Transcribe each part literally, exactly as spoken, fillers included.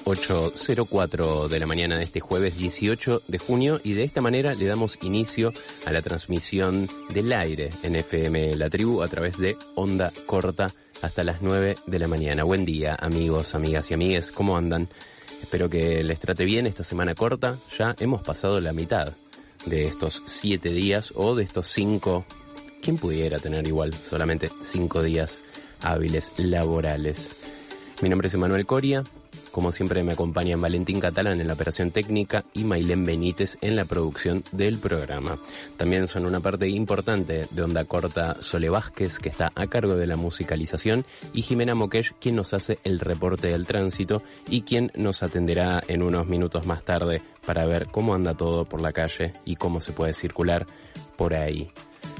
ocho cero cuatro de la mañana de este jueves dieciocho de junio y de esta manera le damos inicio a la transmisión del aire en F M La Tribu a través de onda corta hasta las nueve de la mañana. Buen día, amigos, amigas y amigues, ¿cómo andan? Espero que les trate bien esta semana corta. Ya hemos pasado la mitad de estos siete días o de estos cinco. ¿Quién pudiera tener igual solamente cinco días hábiles laborales? Mi nombre es Emanuel Coria. Como siempre me acompañan Valentín Catalán en la operación técnica y Mailén Benítez en la producción del programa. También son una parte importante de Onda Corta Sole Vázquez, que está a cargo de la musicalización, y Jimena Moquesh, quien nos hace el reporte del tránsito y quien nos atenderá en unos minutos más tarde para ver cómo anda todo por la calle y cómo se puede circular por ahí.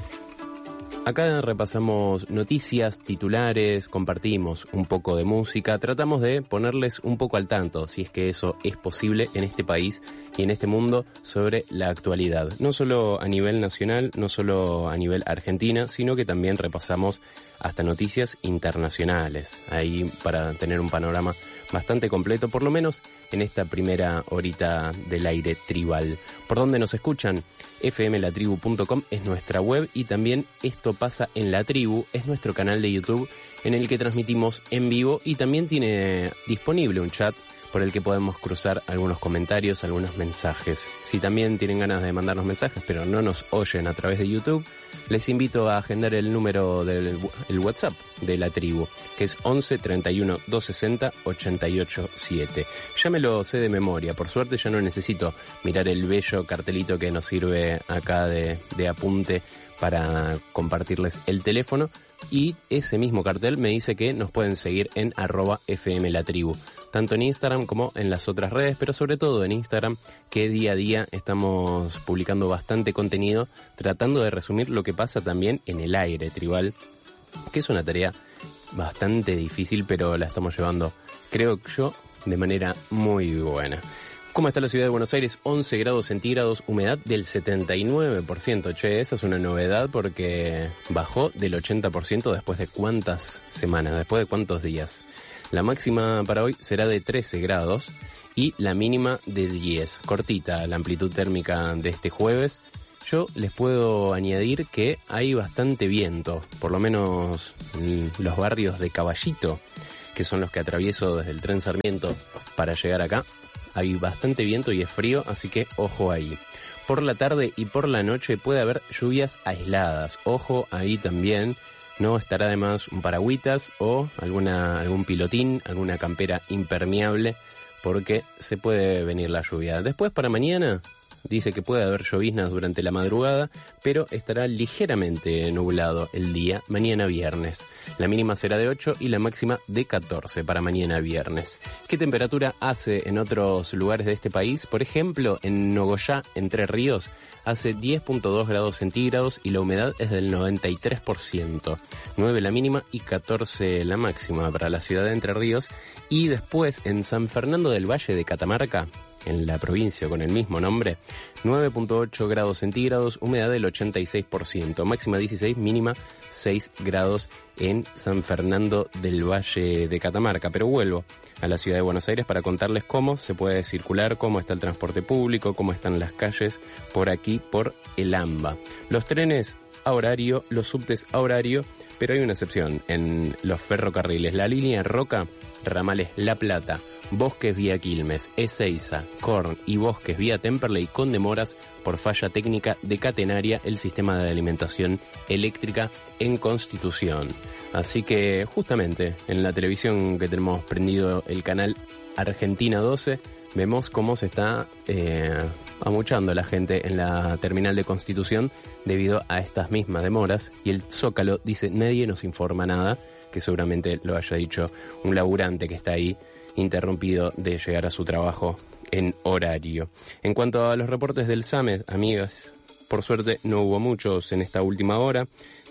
Acá repasamos noticias, titulares, compartimos un poco de música, tratamos de ponerles un poco al tanto, si es que eso es posible en este país y en este mundo, sobre la actualidad. No solo a nivel nacional, no solo a nivel Argentina, sino que también repasamos hasta noticias internacionales, ahí para tener un panorama bastante completo, por lo menos en esta primera horita del aire tribal. ¿Por dónde nos escuchan? F M la tribu punto com es nuestra web y también Esto Pasa en la Tribu es nuestro canal de YouTube en el que transmitimos en vivo y también tiene disponible un chat por el que podemos cruzar algunos comentarios, algunos mensajes. Si también tienen ganas de mandarnos mensajes pero no nos oyen a través de YouTube, les invito a agendar el número del el WhatsApp de la tribu, que es once treinta y uno doscientos sesenta ochenta y ocho siete. Ya me lo sé de memoria, por suerte ya no necesito mirar el bello cartelito que nos sirve acá de, de apunte para compartirles el teléfono, y ese mismo cartel me dice que nos pueden seguir en arroba F M La Tribu, tanto en Instagram como en las otras redes, pero sobre todo en Instagram, que día a día estamos publicando bastante contenido, tratando de resumir lo que pasa también en el aire tribal, que es una tarea bastante difícil, pero la estamos llevando, creo yo, de manera muy buena. ¿Cómo está la ciudad de Buenos Aires? once grados centígrados, humedad del setenta y nueve por ciento. Che, esa es una novedad porque bajó del ochenta por ciento después de cuántas semanas, después de cuántos días. La máxima para hoy será de trece grados y la mínima de diez. Cortita la amplitud térmica de este jueves. Yo les puedo añadir que hay bastante viento, por lo menos en los barrios de Caballito, que son los que atravieso desde el tren Sarmiento para llegar acá. Hay bastante viento y es frío, así que ojo ahí. Por la tarde y por la noche puede haber lluvias aisladas. Ojo ahí también. No estará de más un paragüitas o alguna, algún pilotín, alguna campera impermeable, porque se puede venir la lluvia. Después para mañana dice que puede haber lloviznas durante la madrugada, pero estará ligeramente nublado el día, mañana viernes. La mínima será de ocho y la máxima de catorce para mañana viernes. ¿Qué temperatura hace en otros lugares de este país? Por ejemplo, en Nogoyá, Entre Ríos, hace diez punto dos grados centígrados y la humedad es del noventa y tres por ciento. nueve la mínima y catorce la máxima para la ciudad de Entre Ríos. Y después en San Fernando del Valle de Catamarca, en la provincia con el mismo nombre, nueve punto ocho grados centígrados, humedad del ochenta y seis por ciento, máxima dieciséis, mínima seis grados en San Fernando del Valle de Catamarca. Pero vuelvo a la ciudad de Buenos Aires para contarles cómo se puede circular, cómo está el transporte público, cómo están las calles por aquí, por el AMBA. Los trenes a horario, los subtes a horario, pero hay una excepción en los ferrocarriles. La línea Roca, ramales La Plata, Bosques vía Quilmes, Ezeiza, Korn y Bosques vía Temperley con demoras por falla técnica de catenaria el sistema de alimentación eléctrica en Constitución. Así que justamente en la televisión que tenemos prendido, el canal Argentina doce, vemos cómo se está eh, amuchando la gente en la terminal de Constitución debido a estas mismas demoras, y el Zócalo dice nadie nos informa nada, que seguramente lo haya dicho un laburante que está ahí interrumpido de llegar a su trabajo en horario. En cuanto a los reportes del SAME, amigas, por suerte no hubo muchos en esta última hora.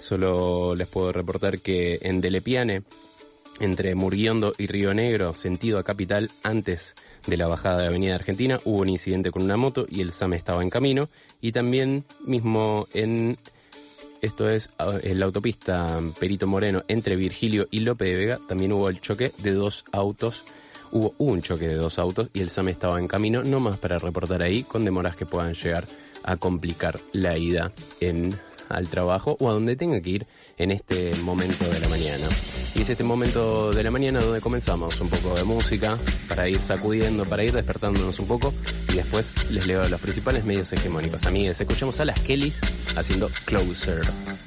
Solo les puedo reportar que en Delepiane, entre Murguiondo y Río Negro, sentido a Capital, antes de la bajada de Avenida Argentina, hubo un incidente con una moto y el SAME estaba en camino. Y también mismo en, esto es en la autopista Perito Moreno, entre Virgilio y Lope de Vega, también hubo el choque de dos autos hubo un choque de dos autos y el SAME estaba en camino, no más para reportar ahí, con demoras que puedan llegar a complicar la ida en, al trabajo o a donde tenga que ir en este momento de la mañana. Y es este momento de la mañana donde comenzamos un poco de música para ir sacudiendo, para ir despertándonos un poco, y después les leo los principales medios hegemónicos. Amigues, escuchamos a las Kellys haciendo Closer.